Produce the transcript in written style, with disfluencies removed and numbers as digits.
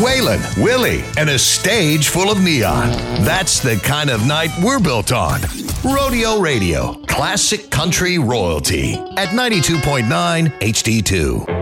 Waylon, Willie, and a stage full of neon. That's the kind of night we're built on. Rodeo Radio, classic country royalty at 92.9 HD2.